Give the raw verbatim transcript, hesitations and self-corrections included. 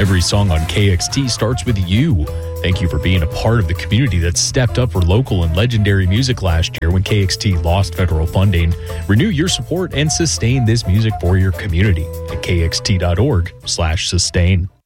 Every song on K X T starts with you. Thank you for being a part of the community that stepped up for local and legendary music last year when K X T lost federal funding. Renew your support and sustain this music for your community at kxt.org slash sustain.